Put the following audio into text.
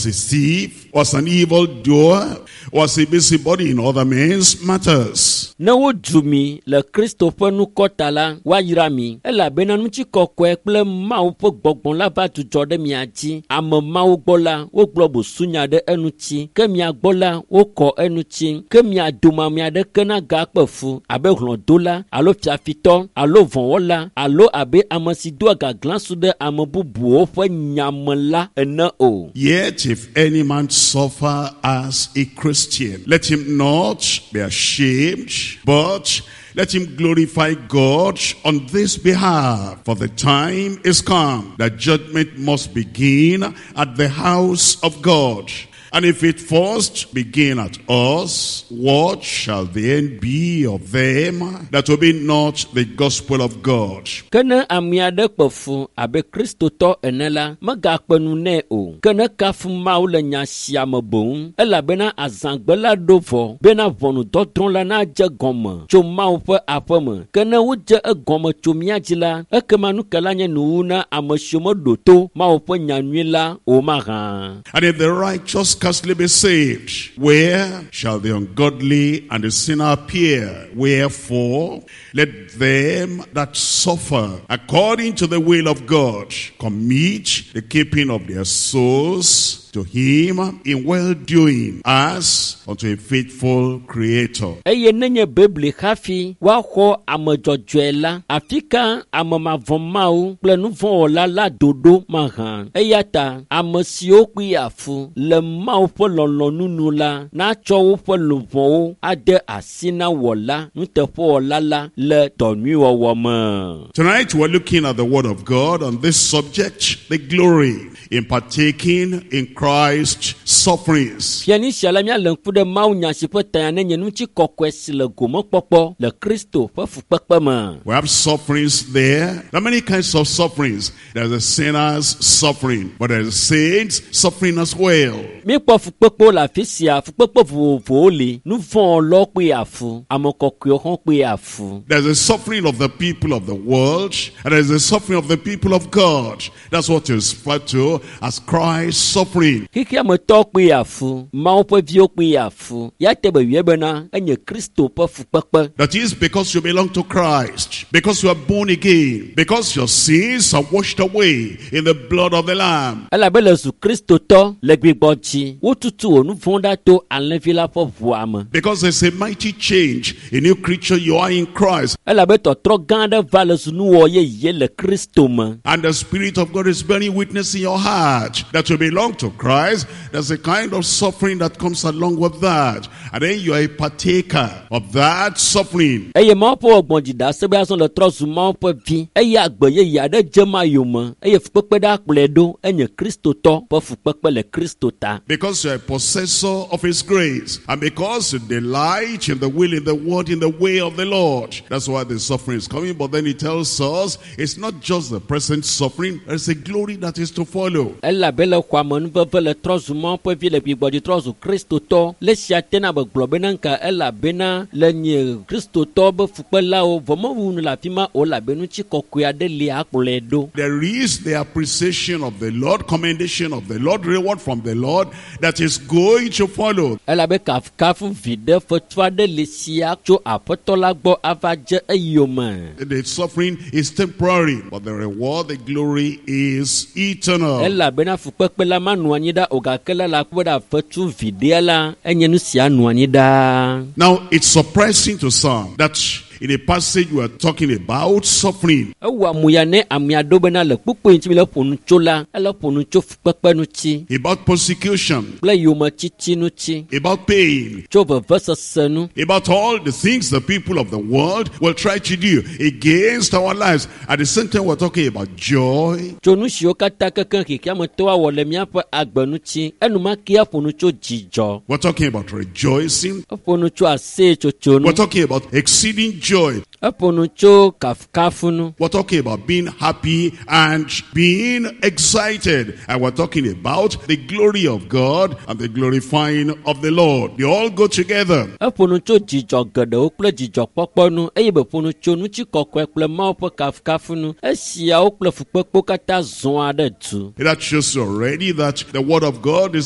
was a thief, was an evildoer, was a busybody in other men's matters. Na wo dumi le Kristo ƒe nukɔta la woayra mi elabena ŋutikɔkɔe kple Mawu ƒe gbɔgbɔ la va dzudzɔ ɖe mia dzi. Ame Mawu gbɔ la wogblɔ bosunya ɖe eŋuti, ke mia gbɔ la wokɔ eŋuti, ke mia dome ame aɖeke na gakpe fu abe hlɔ̃dola alo fiafitɔ alo vɔ̃wɔla alo abe ame si do agaglãsu ɖe ame bubuwo ƒe nyame la ene o. Yet if any man suffer as a Christian, let him not be ashamed, but let him glorify God on this behalf. For the time is come that judgment must begin at the house of God. And if it first begin at us, what shall the end be of them that obey not the gospel of God? Kene amia de kpefu abe Kristo tɔ ene la megakpenu nɛ o. Kene kafu Mawu le nya sia me boŋ elabena azãgbe la ɖo vɔ bena ʋɔnudɔdrɔ̃ la nadze gɔme tso Mawu ƒe aƒe me. Kene wodze egɔme tso mía dzi la, ekema nu ke la nye nuwu na ame siwo meɖo to Mawu ƒe nyanyui la o mahã. And if the righteous scarcely be saved, where shall the ungodly and the sinner appear? Wherefore, let them that suffer according to the will of God commit the keeping of their souls to him in well-doing as unto a faithful creator. Eye nenye Bibli hafi woaxɔ ame dzɔdzɔe la, afi ka ame mavɔ Mawu kple nuvɔ̃wɔla la doɖo mahã. Eya ta ame siwo kpui afu le Mawu ƒe lɔlɔ̃nunu la natsɔ woƒe luʋɔwo ade asi na wɔla nuteƒewɔla la le dɔnyuiwɔwɔ me. Tonight we're looking at the word of God on this subject, the glory in partaking in Christ's sufferings. Fiani sia la mia le ŋku ɖe Mawu nya si ƒe tanya ne nye ŋutikɔkɔe si le gomekpɔkpɔ le Kristo ƒe fukpekpe me. We have sufferings there. There are many kinds of sufferings. There's a sinner's suffering, but there's a saint's suffering as well. Míekpɔ fukpekpewo le afi sia, fukpekpe vovovowo li, nuvɔ̃wɔlawo kpli afu, ame kɔkɔewo hã kpli afu. There's a suffering of the people of the world, and there's a suffering of the people of God. That's what is referred to as Christ's suffering. Xixia me tɔwo kpli afu, Mawu ƒe viwo kpli afu, ya te be wie bena enye Kristo ƒe fukpekpe. That is because you belong to Christ, because you are born again, because your sins are washed away in the blood of the Lamb. Elabe le zu Kristo tɔ le gbigbɔ dzi, wotutu wo nu vɔ̃ ɖa to alẽvi la ƒe ʋua me. Because there's a mighty change, a new creature you are in Christ. Elabe tɔtrɔ gã aɖe va le zu nuwɔ yeye le Kristo me. And the Spirit of God is bearing witness in your heart that you belong to Christ. There's a kind of suffering that comes along with that. And then you are a partaker of that suffering. Eye Mawu ƒe wɔgbɔ̃ dzida se be azɔ le trɔ zu Mawu ƒe vi. Eye agbe yeye aɖe dze ma yome. Eye fukpekpe ɖe akplɔe ɖo enye Kristotɔ ƒe fukpekpe le Kristo ta. Because you are a possessor of His grace. And because you delight in the will, in the word, in the way of the Lord. That's why the suffering is coming. But then He tells us it's not just the present suffering. There's a glory that is to follow. Elabe le xɔame nuveve le trɔ zu Mawu ƒe vi le gbigbɔdzi trɔ zu Kristotɔ. Le sia tena be gblɔ bena nka elabena le nye Kristotɔ be fukpelawo vɔmewu nu le afi ma o labe ŋutikɔkɔe aɖe li akplɔe ɖo. There is the appreciation of the Lord, commendation of the Lord, reward from the Lord that is going to follow. Elabe kafukafu vi ɖe fetu aɖe le sia tso aƒetɔ la gbɔ ava dze eyome. The suffering is temporary, but the reward, the glory is eternal. Elabena fukpekpe la ma nɔ anyi ɖa o gake la le akpɔ ɖe fetu vi ɖea la enye nu sia nɔ anyi ɖa. Now it's surprising to some that in a passage we are talking about suffering. Ewa muya ne amia ɖo bena le kpukpu ŋuti mi le ƒonu tso la, ele ƒonu tso fukpekpe ŋuti. About persecution. Kple yometiti ŋuti. About pain. Tso vevesese nu. About all the things the people of the world will try to do against our lives. At the same time we're talking about joy. Tso nu siwo katã kekeŋ xixia me tɔwo awɔ le míaƒe agbe ŋuti. Enumake aƒonu tso dzidzɔ. We're talking about rejoicing. Eƒonu tso aseyetsotso nu. We're talking about exceeding joy. Eƒonu tso kafukafu nu. We're talking about being happy and being excited. And we're talking about the glory of God and the glorifying of the Lord. They all go together. Eƒonu tso dzidzɔ geɖewo kple dzidzɔkpɔkpɔ nu eye beƒonu tso ŋutikɔkɔe kple Mawu ƒe kafukafu nu. Esiawo kple fukpekpewo katã zɔa ɖe du. That shows you already that the word of God is